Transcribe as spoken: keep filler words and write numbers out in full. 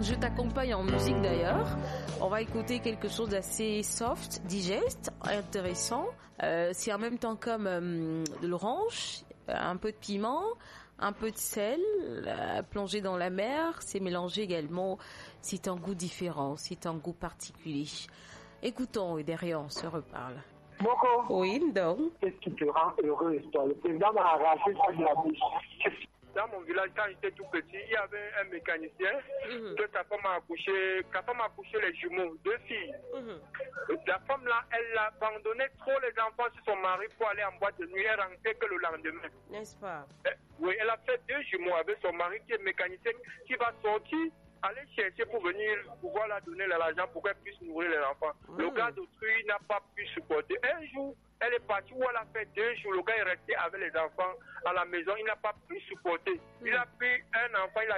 Je t'accompagne en musique d'ailleurs. On va écouter quelque chose d'assez soft, digeste, intéressant. Euh, c'est en même temps comme euh, de l'orange, un peu de piment, un peu de sel, euh, plongé dans la mer. C'est mélangé également. C'est un goût différent, c'est un goût particulier. Écoutons et derrière on se reparle. Moko. Oui, donc. Qu'est-ce qui te rend heureuse, toi? Le président m'a arraché ça de la bouche. Dans mon village, quand j'étais tout petit, il y avait un mécanicien Mm-hmm. que sa femme a accouché, sa femme a accouché les jumeaux, deux filles. Mm-hmm. La femme là, elle abandonnait trop les enfants sur son mari pour aller en boîte de nuit, elle rentrait que le lendemain. N'est-ce pas? Eh, oui, elle a fait deux jumeaux avec son mari qui est mécanicien, qui va sortir, aller chercher pour venir pouvoir la donner l'argent pour qu'elle puisse nourrir les enfants. Mm. Le gars d'autrui n'a pas pu supporter. Un jour, elle est partie où elle a fait deux jours. Le gars est resté avec les enfants à la maison. Il n'a pas pu supporter. Il a pris un enfant, il a